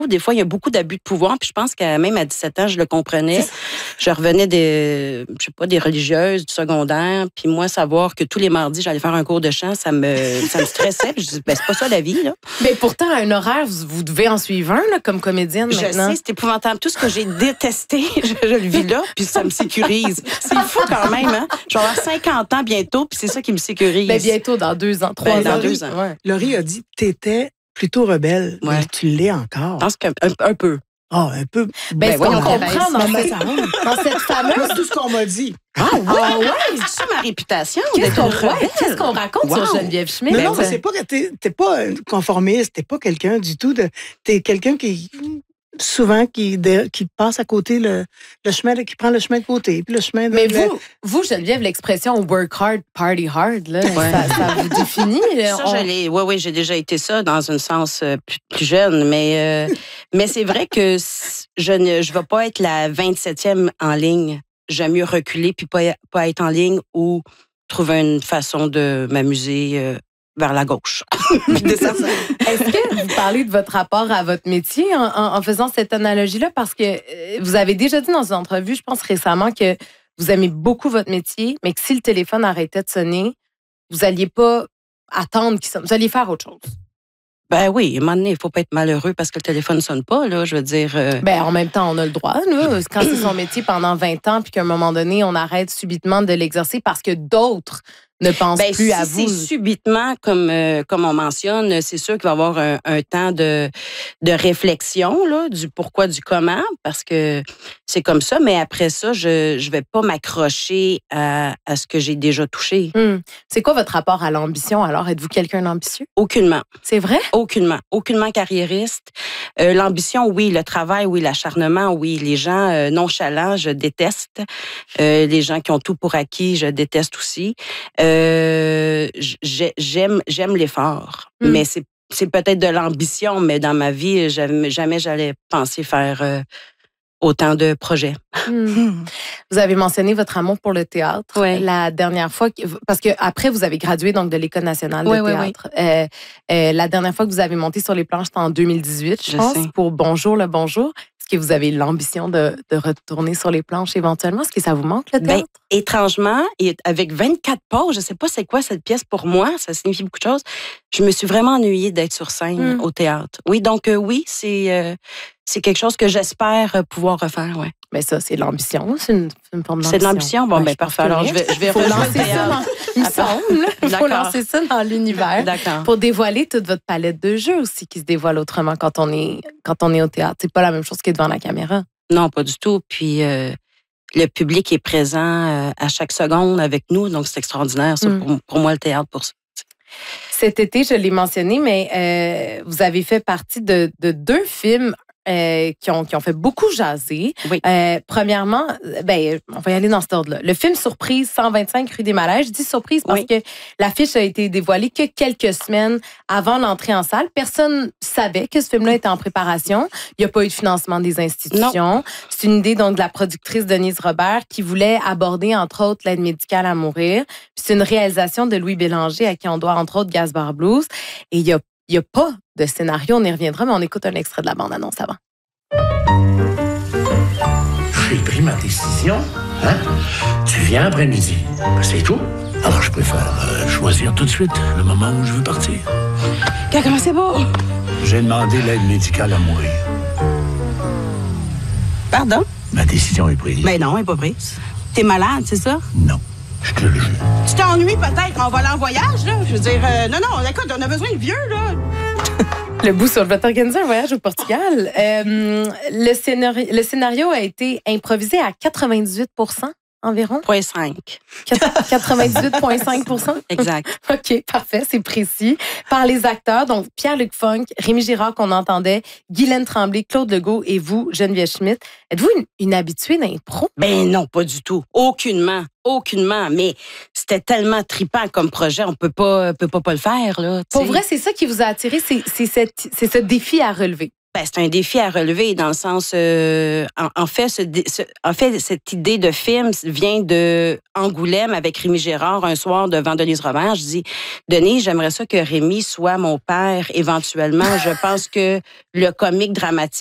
Des fois, il y a beaucoup d'abus de pouvoir. Puis je pense que même à 17 ans, je le comprenais. Je revenais des religieuses du secondaire. Puis moi, savoir que tous les mardis, j'allais faire un cours de chant, ça me stressait. Puis je disais, c'est pas ça la vie, là. Mais pourtant, à un horaire, vous devez en suivre un, là, comme comédienne maintenant. Je sais, c'est épouvantable. Tout ce que j'ai détesté, je le vis là, puis ça me sécurise. C'est fou quand même, hein? Je vais avoir 50 ans bientôt, puis c'est ça qui me sécurise. Ben bientôt, dans 2 ans, 3 ans. Dans 2 ans. Ouais. Laurie a dit que t'étais plutôt rebelle. Ouais. Mais tu l'es encore. Je pense qu'un peu. Ah, un peu. Ben, ce qu'on comprend dans cette fameuse... C'est tout ce qu'on m'a dit. Ah ouais? C'est ça ma réputation Qu'est-ce qu'on raconte sur Geneviève Schmidt? Non, mais c'est pas que t'es pas conformiste, t'es pas quelqu'un du tout t'es quelqu'un qui souvent qui passe à côté le chemin, qui prend le chemin de côté, puis le chemin de... Mais vous, Geneviève, l'expression work hard, party hard, là, ça vous définit? Oui, j'ai déjà été ça dans un sens plus jeune, mais c'est vrai que je ne vais pas être la 27e en ligne. J'aime mieux reculer puis pas être en ligne ou trouver une façon de m'amuser vers la gauche. Est-ce que vous parlez de votre rapport à votre métier en faisant cette analogie-là? Parce que vous avez déjà dit dans une entrevue, je pense récemment, que vous aimez beaucoup votre métier, mais que si le téléphone arrêtait de sonner, vous n'alliez pas attendre qu'il sonne. Vous alliez faire autre chose. Ben oui, à un moment donné, il ne faut pas être malheureux parce que le téléphone ne sonne pas, là, je veux dire... Ben, en même temps, on a le droit, là. Quand c'est son métier pendant 20 ans, puis qu'à un moment donné, on arrête subitement de l'exercer parce que d'autres ne pensent plus à vous. C'est subitement, comme on mentionne, c'est sûr qu'il va y avoir un temps de réflexion, là, du pourquoi, du comment, parce que c'est comme ça, mais après ça, je vais pas m'accrocher à ce que j'ai déjà touché. C'est quoi votre rapport à l'ambition, alors? Êtes-vous quelqu'un d'ambitieux? Aucunement. C'est vrai? Aucunement. Aucunement carriériste. L'ambition, oui. Le travail, oui. L'acharnement, oui. Les gens nonchalants, je déteste. Les gens qui ont tout pour acquis, je déteste aussi. J'aime l'effort, mais c'est peut-être de l'ambition, mais dans ma vie, jamais j'allais penser faire autant de projets. Vous avez mentionné votre amour pour le théâtre. Ouais. La dernière fois, parce que après vous avez gradué donc de l'École nationale de théâtre. La dernière fois que vous avez monté sur les planches, c'était en 2018, je pense, pour Bonjour le Bonjour. Est-ce que vous avez l'ambition de retourner sur les planches éventuellement? Est-ce que ça vous manque, le théâtre? Étrangement, et avec 24 pauses, je ne sais pas c'est quoi cette pièce pour moi, ça signifie beaucoup de choses, je me suis vraiment ennuyée d'être sur scène au théâtre. Oui, donc oui, c'est quelque chose que j'espère pouvoir refaire, ouais. Mais ça, c'est l'ambition. C'est une forme d'ambition. C'est de l'ambition? Bon, ben parfait. Alors, je vais relancer ça. Il me semble. Il faut lancer ça dans l'univers. D'accord. Pour dévoiler toute votre palette de jeux aussi qui se dévoile autrement quand on est au théâtre. C'est pas la même chose que devant la caméra. Non, pas du tout. Puis le public est présent à chaque seconde avec nous, donc c'est extraordinaire, ça, pour moi, le théâtre, pour ça. Cet été, je l'ai mentionné, mais vous avez fait partie de 2 films qui ont fait beaucoup jaser. Oui. Premièrement, on va y aller dans cet ordre-là. Le film Surprise 125 rue des Malèches. Je dis surprise parce que l'affiche a été dévoilée que quelques semaines avant l'entrée en salle. Personne savait que ce film-là était en préparation. Il n'y a pas eu de financement des institutions. Non. C'est une idée donc de la productrice Denise Robert qui voulait aborder entre autres l'aide médicale à mourir. Puis c'est une réalisation de Louis Bélanger à qui on doit entre autres Gaspard Blues. Et il n'y a pas de scénario, on y reviendra, mais on écoute un extrait de la bande-annonce avant. J'ai pris ma décision. Hein? Tu viens après-midi. Ben, c'est tout. Alors, je préfère choisir tout de suite le moment où je veux partir. Comment c'est beau? J'ai demandé l'aide médicale à mourir. Pardon? Ma décision est prise. Ben non, elle n'est pas prise. T'es malade, c'est ça? Non. Je te le jure. Tu t'ennuies peut-être en volant en voyage, là? Je veux dire, non, écoute, on a besoin de vieux, là. Le bout sur le vote organiser un voyage au Portugal. Le scénario a été improvisé à 98% environ. 0,5. 98,5%? Exact. OK, parfait, c'est précis. Par les acteurs, donc Pierre-Luc Funk, Rémi Girard qu'on entendait, Guylaine Tremblay, Claude Legault et vous, Geneviève Schmidt. Êtes-vous une habituée d'impro? Ben non, pas du tout. Aucunement. Mais c'était tellement trippant comme projet, on peut pas le faire, là. Pour vrai, c'est ça qui vous a attiré, c'est ce défi à relever. Ben, c'est un défi à relever dans le sens, en fait, cette idée de film vient de Angoulême avec Rémi Gérard un soir devant Denise Robert. Je dis, Denise, j'aimerais ça que Rémi soit mon père éventuellement. Je pense que le comique dramatique